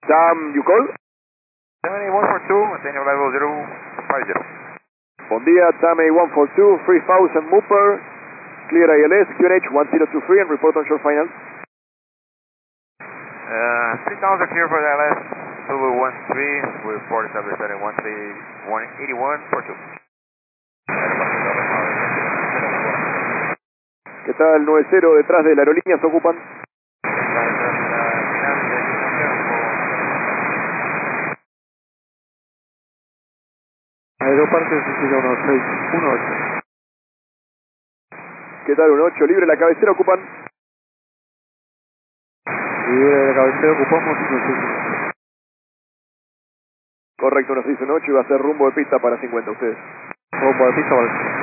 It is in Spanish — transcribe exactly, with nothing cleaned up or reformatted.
Sam, you call? Tame one four two, attaining level zero five zero. Bom dia, Tame one four two, three thousand Mooper, clear I L S, Q N H one zero two three and report on shore final. Uh, three thousand clear for the I L S, Zulu one three, with port establishment one three one eighty-one for two. ¿Qué tal? nueve cero detrás de la aerolínea, se ocupan. Aeroparque uno seis uno ocho. ¿Qué tal? uno ocho, libre la cabecera, ocupan. Libre de la cabecera, ocupamos uno seis uno. Correcto, uno seis uno ocho y va a ser rumbo de pista para cincuenta ustedes. Rumbo de pista para